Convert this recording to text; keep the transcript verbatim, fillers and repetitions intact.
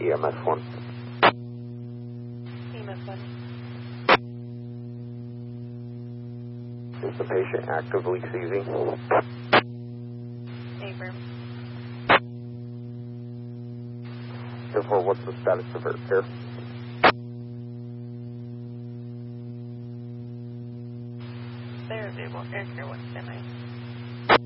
E M S one. E M S one. Is the patient actively seizing? Affirm. Therefore, what's the status of her care? They're available. Air care, what am I?